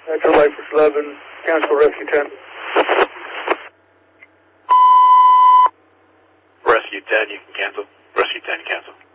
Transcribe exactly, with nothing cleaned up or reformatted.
Metro Life for eleven, cancel Rescue ten. Rescue ten, you can cancel. Rescue ten, cancel.